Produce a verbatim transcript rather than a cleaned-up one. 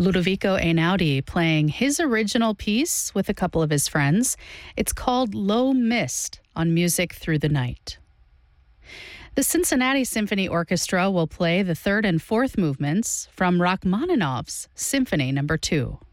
Ludovico Einaudi playing his original piece with a couple of his friends. It's called Low Mist on Music Through the Night. The Cincinnati Symphony Orchestra will play the third and fourth movements from Rachmaninoff's Symphony Number Two.